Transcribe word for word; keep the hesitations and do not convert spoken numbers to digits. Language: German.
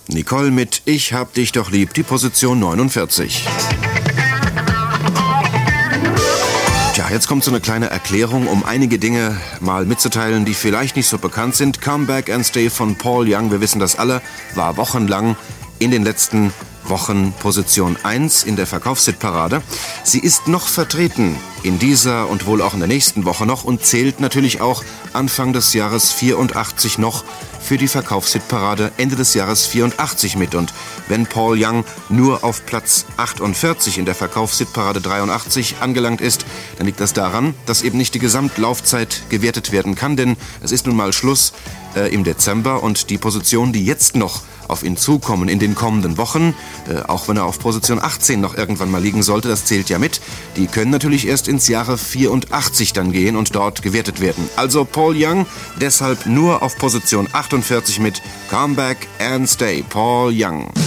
Nicole mit Ich hab dich doch lieb, die Position neunundvierzig. Tja, jetzt kommt so eine kleine Erklärung, um einige Dinge mal mitzuteilen, die vielleicht nicht so bekannt sind. Come Back and Stay von Paul Young, wir wissen das alle, war wochenlang in den letzten Wochen Position eins in der Verkaufshitparade. Sie ist noch vertreten in dieser und wohl auch in der nächsten Woche noch und zählt natürlich auch Anfang des Jahres vierundachtzig noch für die Verkaufshitparade Ende des Jahres vierundachtzig mit. Und wenn Paul Young nur auf Platz achtundvierzig in der Verkaufshitparade dreiundachtzig angelangt ist, dann liegt das daran, dass eben nicht die Gesamtlaufzeit gewertet werden kann, denn es ist nun mal Schluss äh, im Dezember und die Positionen, die jetzt noch auf ihn zukommen in den kommenden Wochen, äh, auch wenn er auf Position achtzehn noch irgendwann mal liegen sollte, das zählt ja mit, die können natürlich erst ins Jahre vierundachtzig dann gehen und dort gewertet werden. Also Paul Young deshalb nur auf Position achtundvierzig mit Come Back and Stay, Paul Young.